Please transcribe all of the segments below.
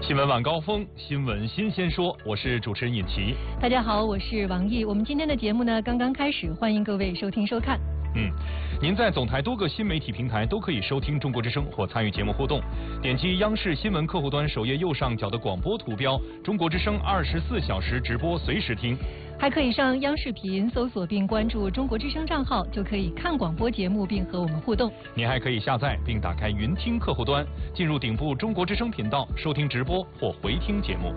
新闻晚高峰，新闻新鲜说，我是主持人尹奇。 大家好，我是王毅。我们今天的节目呢刚刚开始，欢迎各位收听收看。 您在总台多个新媒体平台都可以收听中国之声或参与节目互动。点击央视新闻客户端首页右上角的广播图标，中国之声24小时直播随时听。 还可以上央视频搜索并关注中国之声账号，就可以看广播节目并和我们互动。 您还可以下载并打开云听客户端，进入顶部中国之声频道收听直播或回听节目。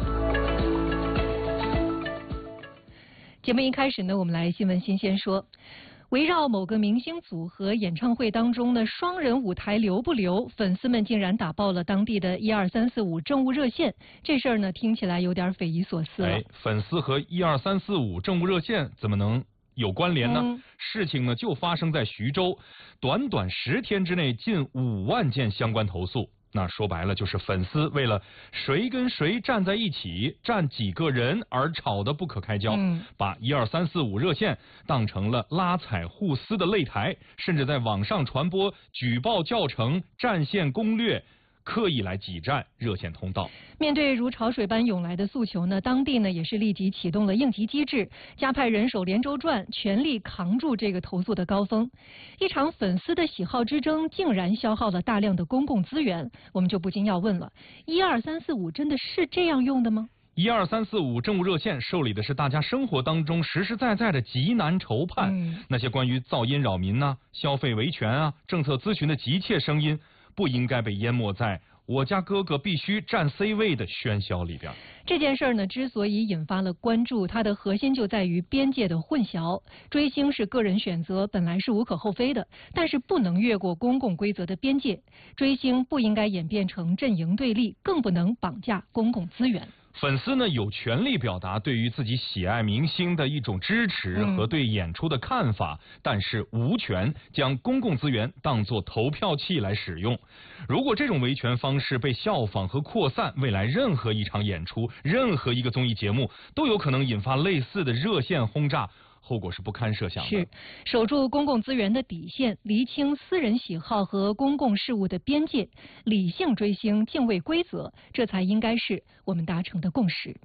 节目一开始呢，我们来新闻新鲜说。围绕某个明星组合演唱会当中的双人舞台留不留，粉丝们竟然打爆了当地的12345政务热线。这事儿呢，听起来有点匪夷所思了。 粉丝和12345政务热线怎么能有关联呢？事情呢就发生在徐州，短短10天之内近5万件相关投诉。那说白了就是粉丝为了谁跟谁站在一起，站几个人而吵得不可开交，把12345热线当成了拉踩互撕的擂台，甚至在网上传播举报教程、战线攻略，刻意来挤占热线通道。 面对如潮水般涌来的诉求呢，当地呢也是立即启动了应急机制，加派人手连轴转，全力扛住这个投诉的高峰。一场粉丝的喜好之争竟然消耗了大量的公共资源，我们就不禁要问了：12345真的是这样用的吗？12345 政务热线受理的是大家生活当中实实在在的急难愁盼，那些关于噪音扰民啊、消费维权啊、政策咨询的急切声音，不应该被淹没在我家哥哥必须占 C 位的喧嚣里边。这件事呢，之所以引发了关注，它的核心就在于边界的混淆。追星是个人选择，本来是无可厚非的，但是不能越过公共规则的边界。追星不应该演变成阵营对立，更不能绑架公共资源。粉丝呢有权利表达对于自己喜爱明星的一种支持和对演出的看法，但是无权将公共资源当作投票器来使用。如果这种维权方式被效仿和扩散，未来任何一场演出、任何一个综艺节目都有可能引发类似的热线轰炸，后果是不堪设想的。是守住公共资源的底线，厘清私人喜好和公共事务的边界，理性追星，敬畏规则，这才应该是我们达成的共识。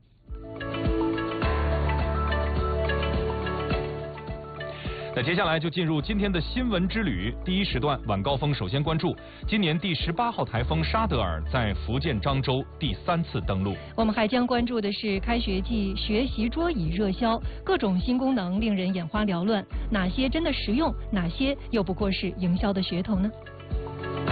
那接下来就进入今天的新闻之旅。第一时段晚高峰首先关注今年第18号台风沙德尔在福建漳州第3次登陆。我们还将关注的是开学季学习桌椅热销，各种新功能令人眼花缭乱，哪些真的实用，哪些又不过是营销的噱头呢？